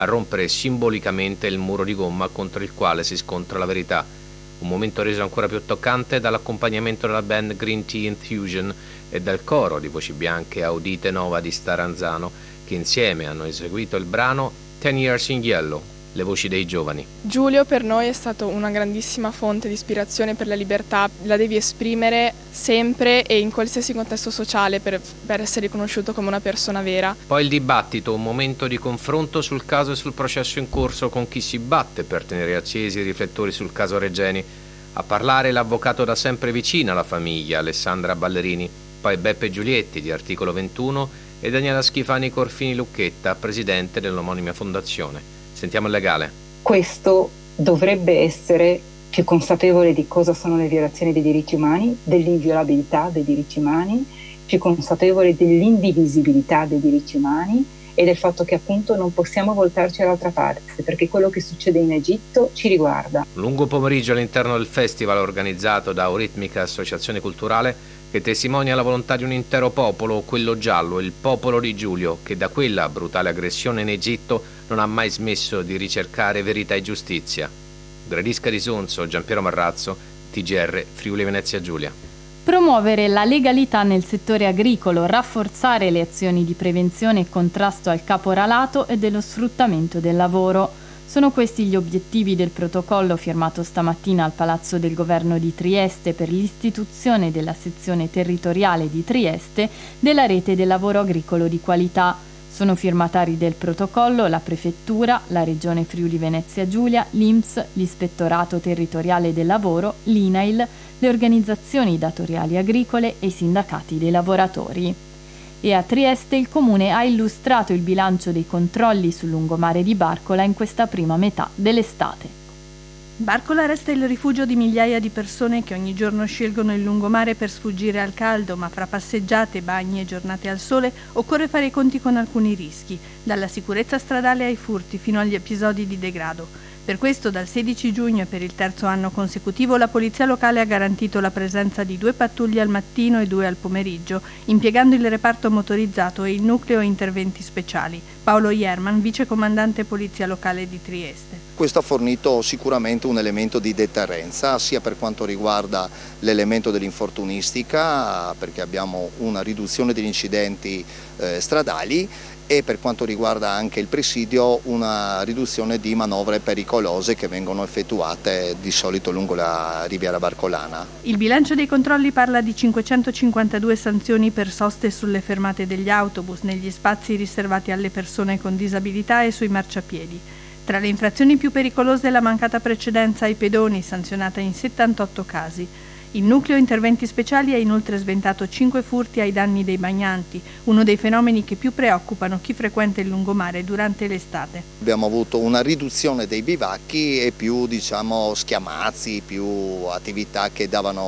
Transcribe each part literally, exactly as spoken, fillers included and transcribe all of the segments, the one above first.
a rompere simbolicamente il muro di gomma contro il quale si scontra la verità. Un momento reso ancora più toccante dall'accompagnamento della band Green Tea Infusion e dal coro di voci bianche Audite Nova di Staranzano, che insieme hanno eseguito il brano Ten Years in Yellow, le voci dei giovani. Giulio per noi è stato una grandissima fonte di ispirazione per la libertà, la devi esprimere sempre e in qualsiasi contesto sociale per, per essere riconosciuto come una persona vera. Poi il dibattito, un momento di confronto sul caso e sul processo in corso con chi si batte per tenere accesi i riflettori sul caso Regeni. A parlare l'avvocato da sempre vicino alla famiglia, Alessandra Ballerini, poi Beppe Giulietti di Articolo ventuno e Daniela Schifani Corfini Lucchetta, presidente dell'omonima fondazione. Sentiamo il legale. Questo dovrebbe essere più consapevole di cosa sono le violazioni dei diritti umani, dell'inviolabilità dei diritti umani, più consapevole dell'indivisibilità dei diritti umani e del fatto che appunto non possiamo voltarci all'altra parte, perché quello che succede in Egitto ci riguarda. Lungo pomeriggio all'interno del festival organizzato da Euritmica Associazione Culturale, che testimonia la volontà di un intero popolo, quello giallo, il popolo di Giulio, che da quella brutale aggressione in Egitto non ha mai smesso di ricercare verità e giustizia. Gradisca di Sonzo, Giampiero Marrazzo, T G R Friuli Venezia Giulia. Promuovere la legalità nel settore agricolo, rafforzare le azioni di prevenzione e contrasto al caporalato e dello sfruttamento del lavoro. Sono questi gli obiettivi del protocollo firmato stamattina al Palazzo del Governo di Trieste per l'istituzione della sezione territoriale di Trieste della rete del lavoro agricolo di qualità. Sono firmatari del protocollo la Prefettura, la Regione Friuli Venezia Giulia, l'I N P S, l'Ispettorato Territoriale del Lavoro, l'I N A I L, le organizzazioni datoriali agricole e i sindacati dei lavoratori. E a Trieste il Comune ha illustrato il bilancio dei controlli sul lungomare di Barcola in questa prima metà dell'estate. Barcola resta il rifugio di migliaia di persone che ogni giorno scelgono il lungomare per sfuggire al caldo, ma fra passeggiate, bagni e giornate al sole occorre fare i conti con alcuni rischi, dalla sicurezza stradale ai furti fino agli episodi di degrado. Per questo dal sedici giugno e per il terzo anno consecutivo la Polizia Locale ha garantito la presenza di due pattuglie al mattino e due al pomeriggio, impiegando il reparto motorizzato e il nucleo interventi speciali. Paolo Ierman, vicecomandante Polizia Locale di Trieste. Questo ha fornito sicuramente un elemento di deterrenza, sia per quanto riguarda l'elemento dell'infortunistica, perché abbiamo una riduzione degli incidenti eh, stradali, e per quanto riguarda anche il presidio una riduzione di manovre pericolose che vengono effettuate di solito lungo la riviera barcolana. Il bilancio dei controlli parla di cinquecentocinquantadue sanzioni per soste sulle fermate degli autobus, negli spazi riservati alle persone con disabilità e sui marciapiedi. Tra le infrazioni più pericolose la mancata precedenza ai pedoni, sanzionata in settantotto casi. Il nucleo interventi speciali ha inoltre sventato cinque furti ai danni dei bagnanti, uno dei fenomeni che più preoccupano chi frequenta il lungomare durante l'estate. Abbiamo avuto una riduzione dei bivacchi e più diciamo schiamazzi, più attività che davano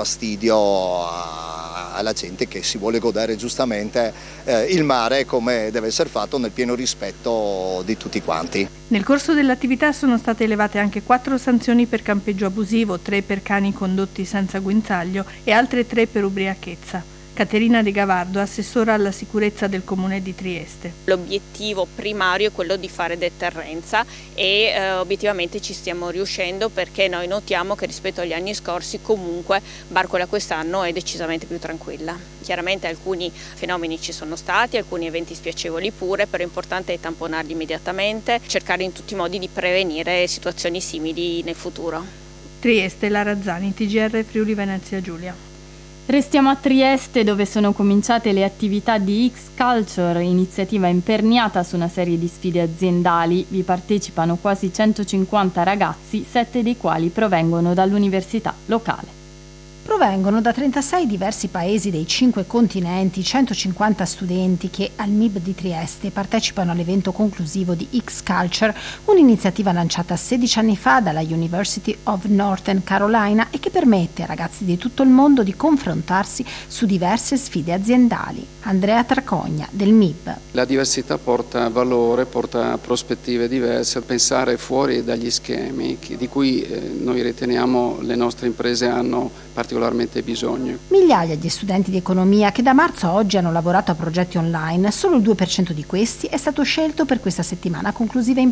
fastidio a, alla gente che si vuole godere giustamente eh, il mare come deve essere fatto nel pieno rispetto di tutti quanti. Nel corso dell'attività sono state elevate anche quattro sanzioni per campeggio abusivo, tre per cani condotti senza guinzaglio e altre tre per ubriachezza. Caterina De Gavardo, assessora alla sicurezza del Comune di Trieste. L'obiettivo primario è quello di fare deterrenza e eh, obiettivamente ci stiamo riuscendo, perché noi notiamo che rispetto agli anni scorsi comunque Barcola quest'anno è decisamente più tranquilla. Chiaramente alcuni fenomeni ci sono stati, alcuni eventi spiacevoli pure, però è importante tamponarli immediatamente, cercare in tutti i modi di prevenire situazioni simili nel futuro. Trieste, Lara Zani, T G R Friuli Venezia Giulia. Restiamo a Trieste, dove sono cominciate le attività di X-Culture, iniziativa imperniata su una serie di sfide aziendali. Vi partecipano quasi centocinquanta ragazzi, sette dei quali provengono dall'università locale. Provengono da trentasei diversi paesi dei cinque continenti, centocinquanta studenti che al M I B di Trieste partecipano all'evento conclusivo di X-Culture, un'iniziativa lanciata sedici anni fa dalla University of Northern Carolina e che permette a ragazzi di tutto il mondo di confrontarsi su diverse sfide aziendali. Andrea Tracogna del M I B. La diversità porta valore, porta prospettive diverse, pensare fuori dagli schemi di cui eh, noi riteniamo le nostre imprese hanno particolarmente bisogno. Migliaia di studenti di economia che da marzo a oggi hanno lavorato a progetti online, solo il due per cento di questi è stato scelto per questa settimana conclusiva in